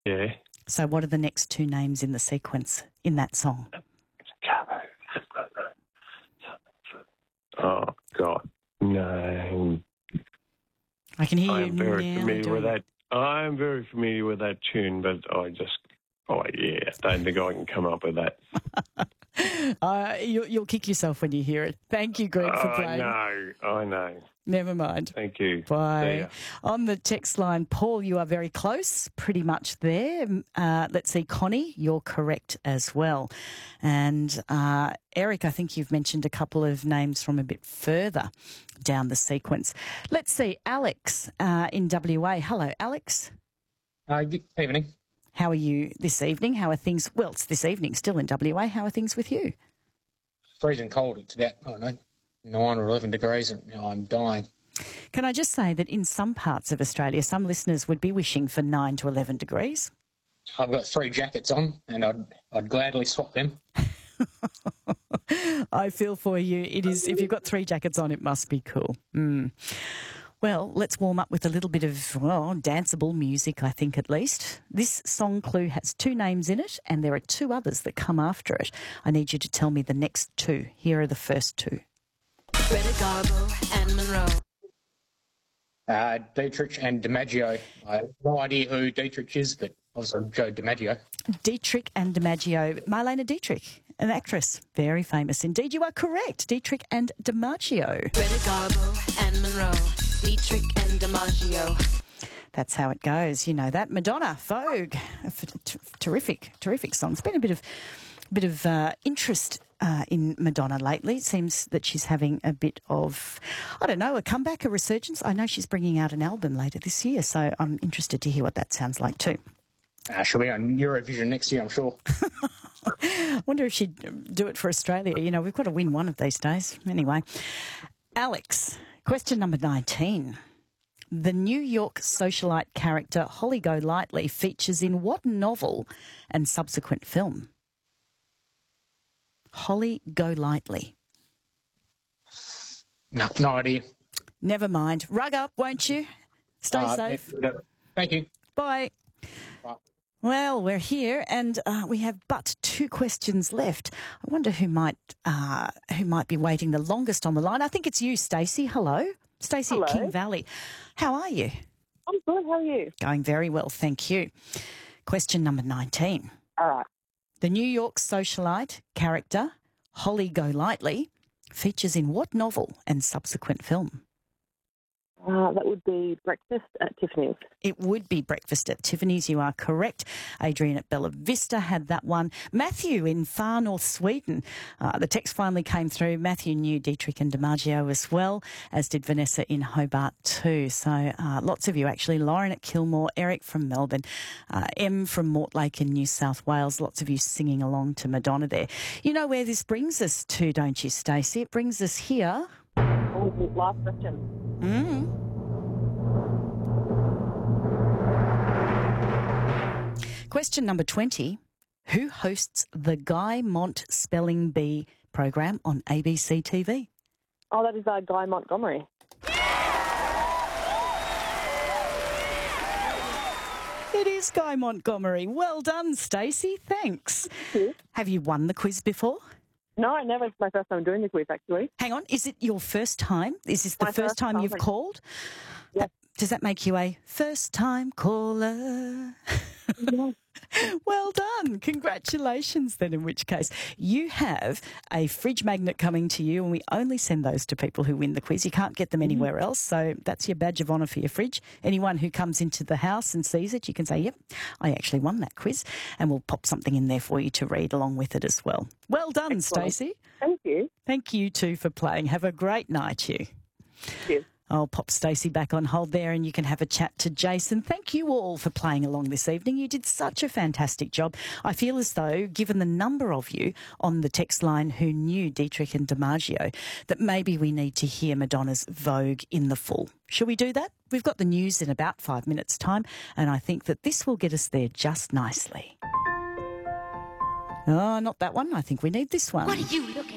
Yeah. So what are the next two names in the sequence in that song? Oh, God. No. I can hear you I'm very nearly familiar doing with that. I'm very familiar with that tune, but I don't think I can come up with that. You'll kick yourself when you hear it. Thank you, Greg, for playing. I know. Never mind. Thank you. Bye. See ya. On the text line, Paul, you are very close, pretty much there. Let's see, Connie, you're correct as well. And Eric, I think you've mentioned a couple of names from a bit further down the sequence. Let's see, Alex in WA. Hello, Alex. Good evening. How are you this evening? How are things? Well, it's this evening, still in WA. How are things with you? Freezing cold. It's about, 9 or 11 degrees and I'm dying. Can I just say that in some parts of Australia, some listeners would be wishing for 9 to 11 degrees? I've got 3 jackets on and I'd gladly swap them. I feel for you. It is, if you've got 3 jackets on, it must be cool. Well, let's warm up with a little bit of, danceable music, I think, at least. This song clue has 2 names in it, and there are 2 others that come after it. I need you to tell me the next 2. Here are the first 2. Greta Garbo and Monroe. Dietrich and DiMaggio. I have no idea who Dietrich is, but also Joe DiMaggio. Dietrich and DiMaggio. Marlene Dietrich, an actress, very famous indeed. You are correct. Dietrich and DiMaggio. Greta Garbo and Monroe. Dietrich and DiMaggio. That's how it goes. You know that. Madonna, Vogue, terrific song. It's been a bit of interest in Madonna lately. It seems that she's having a bit of, a comeback, a resurgence. I know she's bringing out an album later this year, so I'm interested to hear what that sounds like too. She'll be on Eurovision next year, I'm sure. I wonder if she'd do it for Australia. We've got to win one of these days. Anyway, Alex, question number 19. The New York socialite character Holly Golightly features in what novel and subsequent film? Holly Golightly. No idea. Never mind. Rug up, won't you? Stay safe. Thank you. Bye. Bye. Well, we're here and we have but 2 questions left. I wonder who might be waiting the longest on the line. I think it's you, Stacey. Hello. Stacey at King Valley. How are you? I'm good. How are you? Going very well, thank you. Question number 19. All right. The New York socialite character Holly Golightly features in what novel and subsequent film? That would be Breakfast at Tiffany's. It would be Breakfast at Tiffany's. You are correct. Adrian at Bella Vista had that one. Matthew in far north Sweden. The text finally came through. Matthew knew Dietrich and DiMaggio as well, as did Vanessa in Hobart too. So lots of you actually. Lauren at Kilmore, Eric from Melbourne, M from Mortlake in New South Wales. Lots of you singing along to Madonna there. You know where this brings us to, don't you, Stacey? It brings us here. Oh, last question. Question number 20. Who hosts the Guy Mont Spelling Bee program on ABC TV? Oh, that is Guy Montgomery. It is Guy Montgomery. Well done, Stacey. Thanks. Thank you. Have you won the quiz before? No, I never. It's my first time doing the quiz, actually. Hang on. Is it your first time? Is this the My first time you've time. called? Yes. Does that make you a first-time caller? Yes. Well done. Congratulations then, in which case. You have a fridge magnet coming to you, and we only send those to people who win the quiz. You can't get them anywhere else, so that's your badge of honour for your fridge. Anyone who comes into the house and sees it, you can say, yep, I actually won that quiz, and we'll pop something in there for you to read along with it as well. Well done, Stacey. Thank you. Thank you too for playing. Have a great night, you. Thank you. I'll pop Stacey back on hold there and you can have a chat to Jason. Thank you all for playing along this evening. You did such a fantastic job. I feel as though, given the number of you on the text line who knew Dietrich and DiMaggio, that maybe we need to hear Madonna's Vogue in the full. Shall we do that? We've got the news in about 5 minutes' time, and I think that this will get us there just nicely. Oh, not that one. I think we need this one. What are you looking